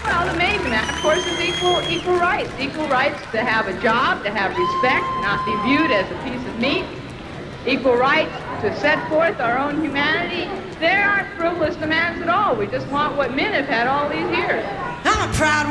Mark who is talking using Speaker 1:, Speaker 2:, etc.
Speaker 1: Well, the main demand, of course, is equal rights. Equal rights to have a job, to have respect, not be viewed as a piece of meat. Equal rights to set forth our own humanity. There aren't frivolous demands at all. We just want what men have had all these years.
Speaker 2: I'm a proud